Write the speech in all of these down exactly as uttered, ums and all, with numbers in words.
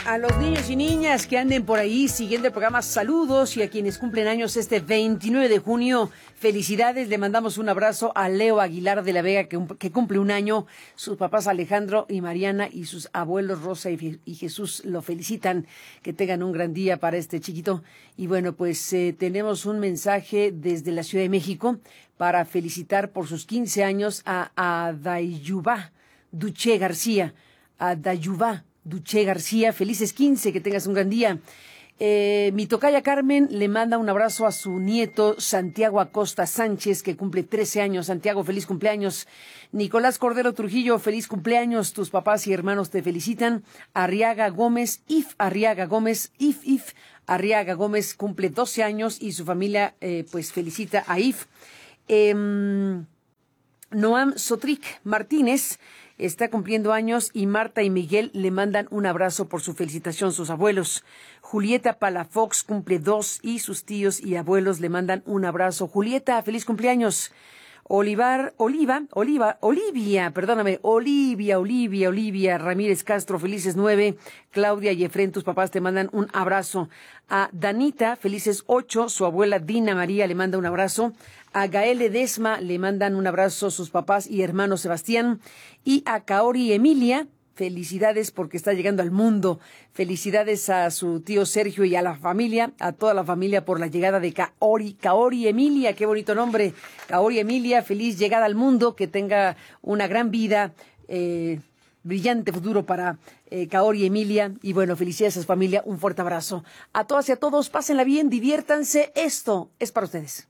A los niños y niñas que anden por ahí siguiendo el programa, saludos, y a quienes cumplen años este veintinueve de junio, felicidades. Le mandamos un abrazo a Leo Aguilar de la Vega, que, que cumple un año. Sus papás Alejandro y Mariana y sus abuelos Rosa y, y Jesús lo felicitan. Que tengan un gran día para este chiquito. Y bueno, pues eh, tenemos un mensaje desde la Ciudad de México para felicitar por sus quince años a Adayuba Duché García. Adayuba Duché García, felices quince, que tengas un gran día. Eh, mi tocaya Carmen le manda un abrazo a su nieto Santiago Acosta Sánchez, que cumple trece años. Santiago, feliz cumpleaños. Nicolás Cordero Trujillo, feliz cumpleaños. Tus papás y hermanos te felicitan. Arriaga Gómez, If Arriaga Gómez, If If Arriaga Gómez cumple doce años y su familia eh, pues felicita a If. Eh, Noam Sotric Martínez está cumpliendo años y Marta y Miguel le mandan un abrazo por su felicitación, sus abuelos. Julieta Palafox cumple dos y sus tíos y abuelos le mandan un abrazo. Julieta, feliz cumpleaños. Olivar, Oliva, Oliva, Olivia, perdóname, Olivia, Olivia, Olivia Ramírez Castro, felices nueve. Claudia y Efren, tus papás te mandan un abrazo. A Danita, felices ocho, su abuela Dina María le manda un abrazo. A Gael Ledesma le mandan un abrazo sus papás y hermano Sebastián. Y a Kaori Emilia, felicidades porque está llegando al mundo. Felicidades a su tío Sergio y a la familia, a toda la familia por la llegada de Kaori. Kaori Emilia, qué bonito nombre. Kaori Emilia, feliz llegada al mundo, que tenga una gran vida, eh, brillante futuro para eh, Kaori Emilia. Y bueno, felicidades a su familia, un fuerte abrazo. A todas y a todos, pásenla bien, diviértanse. Esto es para ustedes.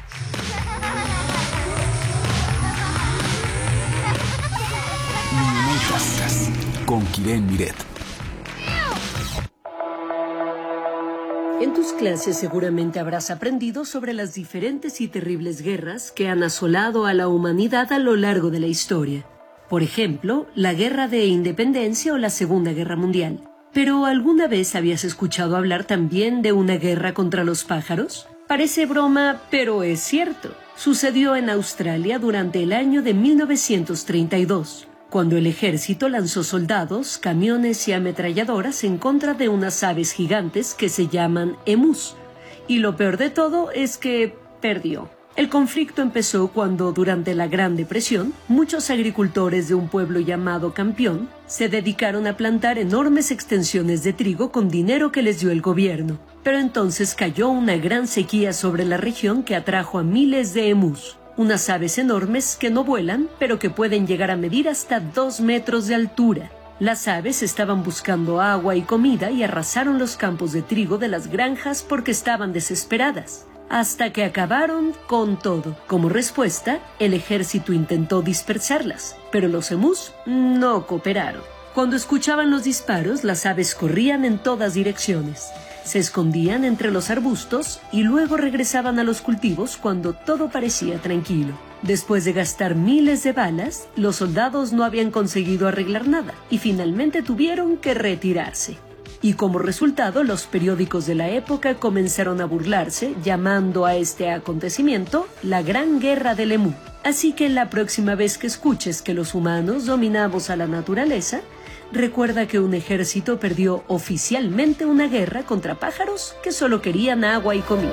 Con Kiren Miret. En tus clases seguramente habrás aprendido sobre las diferentes y terribles guerras que han asolado a la humanidad a lo largo de la historia. Por ejemplo, la Guerra de Independencia o la Segunda Guerra Mundial. ¿Pero alguna vez habías escuchado hablar también de una guerra contra los pájaros? Parece broma, pero es cierto. Sucedió en Australia durante el año de mil novecientos treinta y dos. Cuando el ejército lanzó soldados, camiones y ametralladoras en contra de unas aves gigantes que se llaman emus. Y lo peor de todo es que perdió. El conflicto empezó cuando, durante la Gran Depresión, muchos agricultores de un pueblo llamado Campión se dedicaron a plantar enormes extensiones de trigo con dinero que les dio el gobierno. Pero entonces cayó una gran sequía sobre la región que atrajo a miles de emus. Unas aves enormes que no vuelan, pero que pueden llegar a medir hasta dos metros de altura. Las aves estaban buscando agua y comida y arrasaron los campos de trigo de las granjas porque estaban desesperadas, hasta que acabaron con todo. Como respuesta, el ejército intentó dispersarlas, pero los emus no cooperaron. Cuando escuchaban los disparos, las aves corrían en todas direcciones. Se escondían entre los arbustos y luego regresaban a los cultivos cuando todo parecía tranquilo. Después de gastar miles de balas, los soldados no habían conseguido arreglar nada y finalmente tuvieron que retirarse. Y como resultado, los periódicos de la época comenzaron a burlarse, llamando a este acontecimiento la Gran Guerra del Emú. Así que la próxima vez que escuches que los humanos dominamos a la naturaleza, recuerda que un ejército perdió oficialmente una guerra contra pájaros que solo querían agua y comida.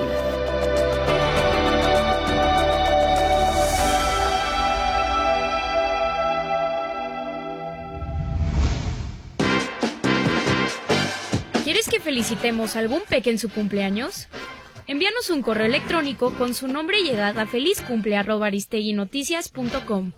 ¿Quieres que felicitemos a algún peque en su cumpleaños? Envíanos un correo electrónico con su nombre y edad a felizcumple arroba aristeguinoticias punto com.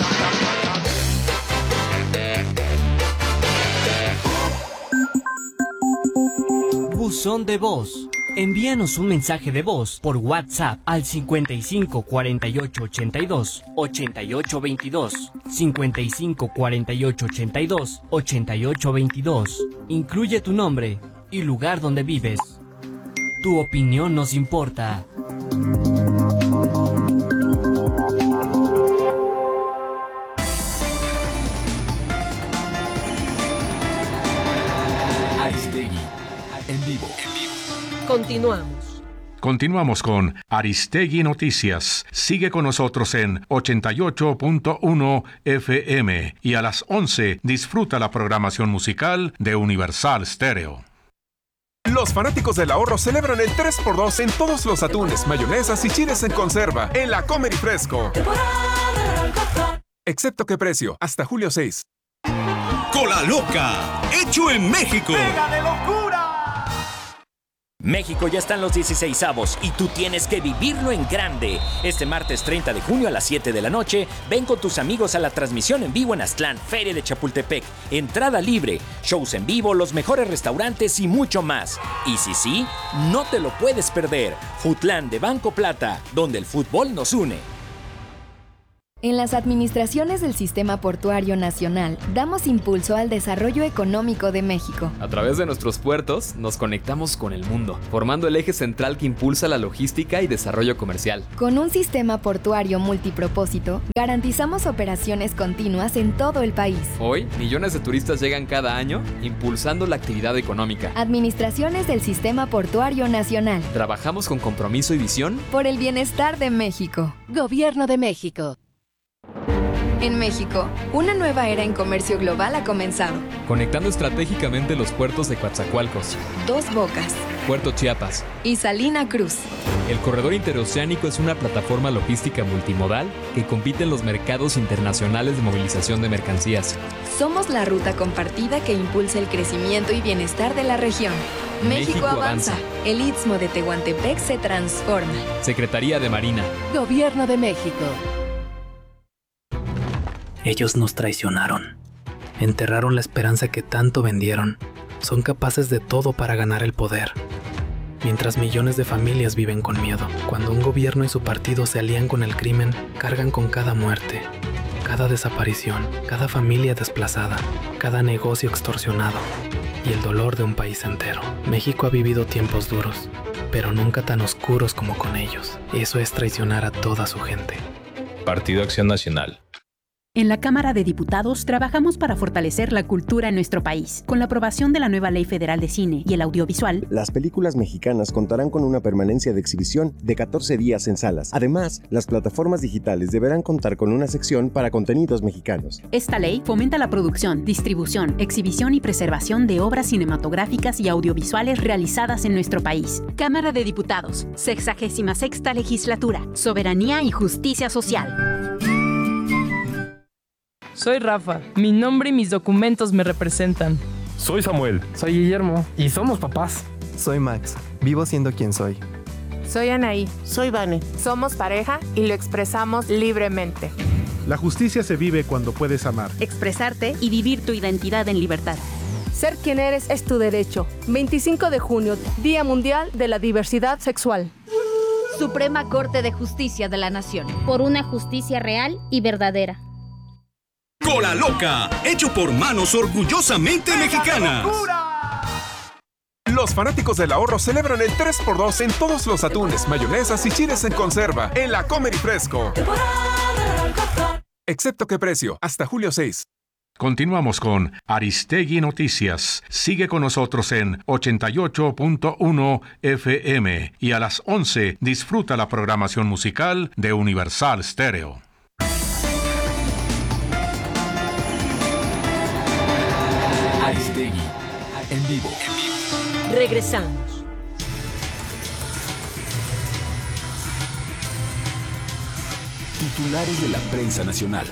Buzón de voz. Envíanos un mensaje de voz por WhatsApp al cincuenta y cinco cuarenta y ocho ochenta y dos ochenta y ocho veintidós, cincuenta y cinco cuarenta y ocho ochenta y dos ochenta y ocho veintidós. Incluye tu nombre y lugar donde vives. Tu opinión nos importa. Aristegui, en vivo. Continuamos. Continuamos con Aristegui Noticias. Sigue con nosotros en ochenta y ocho punto uno F M y a las once disfruta la programación musical de Universal Stereo. Los fanáticos del ahorro celebran el tres por dos en todos los atunes, mayonesas y chiles en conserva en la Comer y Fresco. Excepto que precio, hasta julio seis. Cola Loca, hecho en México. ¡Pega de locura! México ya están los dieciseisavos y tú tienes que vivirlo en grande. Este martes treinta de junio a las siete de la noche, ven con tus amigos a la transmisión en vivo en Aztlán, Feria de Chapultepec. Entrada libre, shows en vivo, los mejores restaurantes y mucho más. Y si sí, no te lo puedes perder. Futlán de Banco Plata, donde el fútbol nos une. En las administraciones del Sistema Portuario Nacional, damos impulso al desarrollo económico de México. A través de nuestros puertos, nos conectamos con el mundo, formando el eje central que impulsa la logística y desarrollo comercial. Con un sistema portuario multipropósito, garantizamos operaciones continuas en todo el país. Hoy, millones de turistas llegan cada año, impulsando la actividad económica. Administraciones del Sistema Portuario Nacional. Trabajamos con compromiso y visión por el bienestar de México. Gobierno de México. En México, una nueva era en comercio global ha comenzado. Conectando estratégicamente los puertos de Coatzacoalcos, Dos Bocas, Puerto Chiapas y Salina Cruz. El corredor interoceánico es una plataforma logística multimodal que compite en los mercados internacionales de movilización de mercancías. Somos la ruta compartida que impulsa el crecimiento y bienestar de la región. México, México avanza. avanza. El Istmo de Tehuantepec se transforma. Secretaría de Marina. Gobierno de México. Ellos nos traicionaron. Enterraron la esperanza que tanto vendieron. Son capaces de todo para ganar el poder. Mientras millones de familias viven con miedo. Cuando un gobierno y su partido se alían con el crimen, cargan con cada muerte, cada desaparición, cada familia desplazada, cada negocio extorsionado y el dolor de un país entero. México ha vivido tiempos duros, pero nunca tan oscuros como con ellos. Eso es traicionar a toda su gente. Partido Acción Nacional. En la Cámara de Diputados trabajamos para fortalecer la cultura en nuestro país. Con la aprobación de la nueva Ley Federal de Cine y el Audiovisual, las películas mexicanas contarán con una permanencia de exhibición de catorce días en salas. Además, las plataformas digitales deberán contar con una sección para contenidos mexicanos. Esta ley fomenta la producción, distribución, exhibición y preservación de obras cinematográficas y audiovisuales realizadas en nuestro país. Cámara de Diputados, sexagésima sexta Legislatura, Soberanía y Justicia Social. Soy Rafa, mi nombre y mis documentos me representan. Soy Samuel. Soy Guillermo y somos papás. Soy Max, vivo siendo quien soy. Soy Anaí. Soy Vane. Somos pareja y lo expresamos libremente. La justicia se vive cuando puedes amar, expresarte y vivir tu identidad en libertad. Ser quien eres es tu derecho. veinticinco de junio, Día Mundial de la Diversidad Sexual. Suprema Corte de Justicia de la Nación. Por una justicia real y verdadera. Cola Loca, hecho por manos orgullosamente mexicanas. Los fanáticos del ahorro celebran el tres por dos en todos los atunes, mayonesas y chiles en conserva en la Comer y Fresco. Excepto que precio, hasta julio seis. Continuamos con Aristegui Noticias. Sigue con nosotros en ochenta y ocho punto uno F M y a las once disfruta la programación musical de Universal Stereo. Aristegui, en vivo. Regresamos. Titulares de la prensa nacional.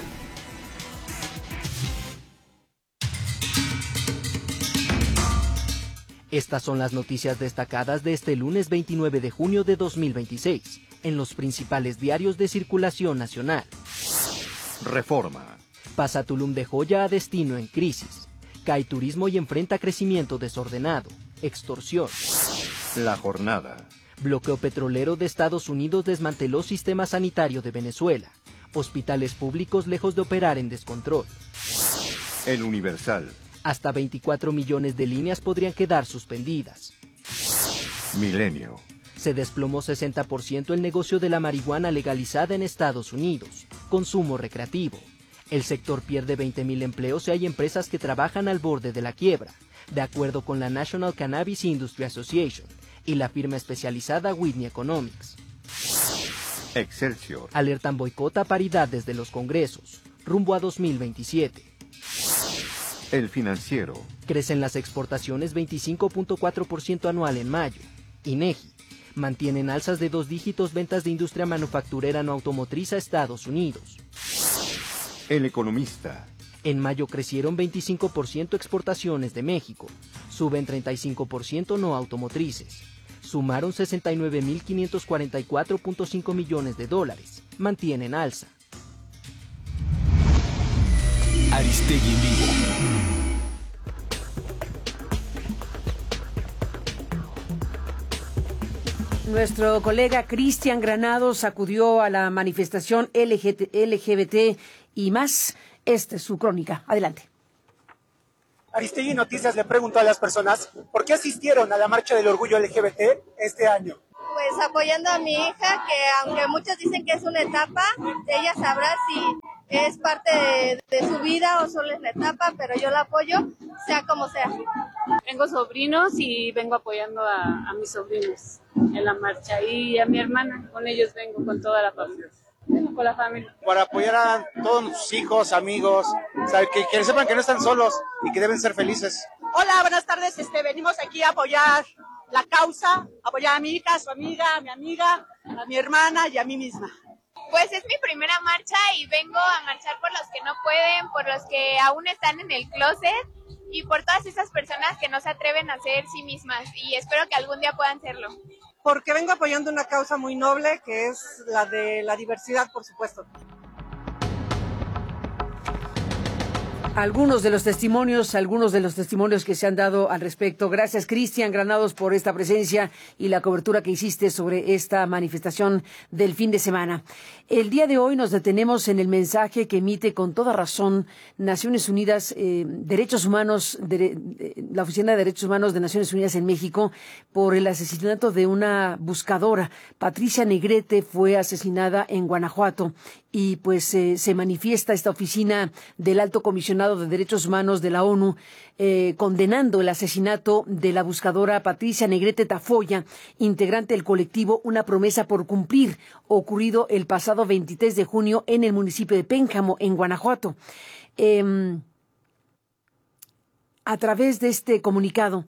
Estas son las noticias destacadas de este lunes veintinueve de junio de dos mil veintiséis, en los principales diarios de circulación nacional. Reforma. Pasa Tulum de joya a destino en crisis. Cae turismo y enfrenta crecimiento desordenado. Extorsión. La jornada. Bloqueo petrolero de Estados Unidos desmanteló sistema sanitario de Venezuela. Hospitales públicos lejos de operar en descontrol. El Universal. Hasta veinticuatro millones de líneas podrían quedar suspendidas. Milenio. Se desplomó sesenta por ciento el negocio de la marihuana legalizada en Estados Unidos. Consumo recreativo. El sector pierde veinte mil empleos y hay empresas que trabajan al borde de la quiebra. De acuerdo con la National Cannabis Industry Association, y la firma especializada Whitney Economics. Excelsior. Alertan boicot a paridad desde los congresos, rumbo a dos mil veintisiete. El Financiero. Crecen las exportaciones veinticinco punto cuatro por ciento anual en mayo. INEGI. Mantienen alzas de dos dígitos ventas de industria manufacturera no automotriz a Estados Unidos. El Economista. En mayo crecieron veinticinco por ciento exportaciones de México. Suben treinta y cinco por ciento no automotrices. Sumaron sesenta y nueve mil quinientos cuarenta y cuatro punto cinco millones de dólares. Mantienen alza. Aristegui en vivo. Nuestro colega Cristian Granados acudió a la manifestación L G B T y más. Esta es su crónica. Adelante. Aristegui Noticias le preguntó a las personas por qué asistieron a la marcha del orgullo L G B T este año. Pues apoyando a mi hija, que aunque muchos dicen que es una etapa, ella sabrá si es parte de, de su vida o solo es la etapa, pero yo la apoyo, sea como sea. Tengo sobrinos y vengo apoyando a, a mis sobrinos en la marcha y a mi hermana, con ellos vengo con toda la familia. Vengo con la familia. Para apoyar a todos sus hijos, amigos, o sea, que, que sepan que no están solos y que deben ser felices. Hola, buenas tardes, este, venimos aquí a apoyar la causa, apoyar a mi hija, a su amiga, a mi amiga, a mi hermana y a mí misma. Pues es mi primera marcha y vengo a marchar por los que no pueden, por los que aún están en el closet y por todas esas personas que no se atreven a ser sí mismas y espero que algún día puedan serlo. Porque vengo apoyando una causa muy noble que es la de la diversidad, por supuesto. Algunos de los testimonios, algunos de los testimonios que se han dado al respecto. Gracias, Cristian Granados, por esta presencia y la cobertura que hiciste sobre esta manifestación del fin de semana. El día de hoy nos detenemos en el mensaje que emite con toda razón Naciones Unidas, eh, Derechos Humanos, de, de, la Oficina de Derechos Humanos de Naciones Unidas en México, por el asesinato de una buscadora. Patricia Negrete fue asesinada en Guanajuato. Y pues eh, se manifiesta esta oficina del Alto Comisionado de Derechos Humanos de la ONU eh, condenando el asesinato de la buscadora Patricia Negrete Tafoya, integrante del colectivo Una Promesa por Cumplir, ocurrido el pasado veintitrés de junio en el municipio de Pénjamo, en Guanajuato. Eh, a través de este comunicado,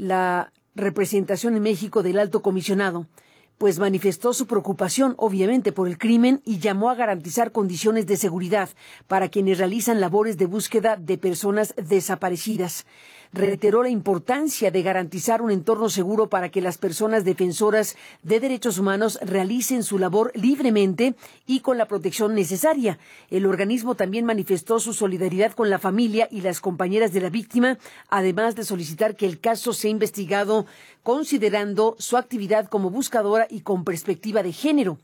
la representación en México del Alto Comisionado pues manifestó su preocupación, obviamente, por el crimen y llamó a garantizar condiciones de seguridad para quienes realizan labores de búsqueda de personas desaparecidas. Reiteró la importancia de garantizar un entorno seguro para que las personas defensoras de derechos humanos realicen su labor libremente y con la protección necesaria. El organismo también manifestó su solidaridad con la familia y las compañeras de la víctima, además de solicitar que el caso sea investigado considerando su actividad como buscadora y con perspectiva de género.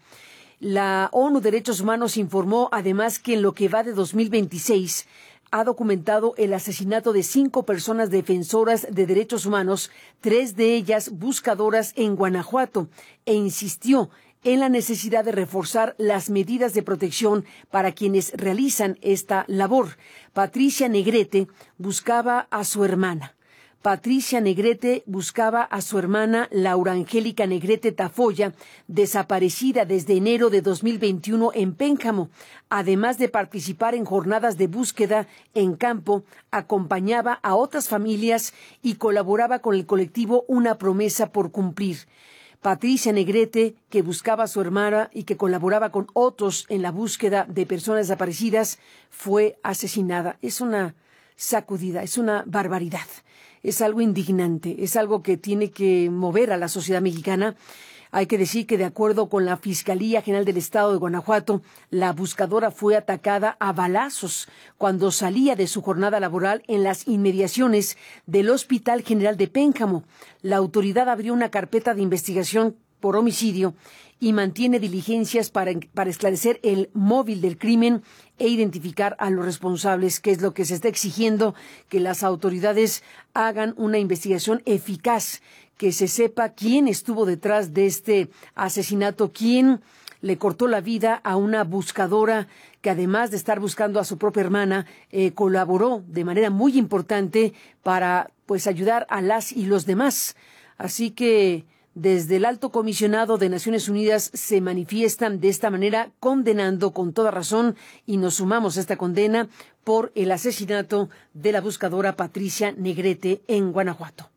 La ONU Derechos Humanos informó además que en lo que va de dos mil veintiséis ha documentado el asesinato de cinco personas defensoras de derechos humanos, tres de ellas buscadoras en Guanajuato, e insistió en la necesidad de reforzar las medidas de protección para quienes realizan esta labor. Patricia Negrete buscaba a su hermana. Patricia Negrete buscaba a su hermana Laura Angélica Negrete Tafoya, desaparecida desde enero de dos mil veintiuno en Pénjamo. Además de participar en jornadas de búsqueda en campo, acompañaba a otras familias y colaboraba con el colectivo Una Promesa por Cumplir. Patricia Negrete, que buscaba a su hermana y que colaboraba con otros en la búsqueda de personas desaparecidas, fue asesinada. Es una sacudida, es una barbaridad. Es algo indignante, es algo que tiene que mover a la sociedad mexicana. Hay que decir que de acuerdo con la Fiscalía General del Estado de Guanajuato, la buscadora fue atacada a balazos cuando salía de su jornada laboral en las inmediaciones del Hospital General de Pénjamo. La autoridad abrió una carpeta de investigación por homicidio y mantiene diligencias para, para esclarecer el móvil del crimen e identificar a los responsables, que es lo que se está exigiendo, que las autoridades hagan una investigación eficaz, que se sepa quién estuvo detrás de este asesinato, quién le cortó la vida a una buscadora que además de estar buscando a su propia hermana, eh, colaboró de manera muy importante para pues ayudar a las y los demás. Así que Desde el Alto Comisionado de Naciones Unidas se manifiestan de esta manera, condenando con toda razón, y nos sumamos a esta condena por el asesinato de la buscadora Patricia Negrete en Guanajuato.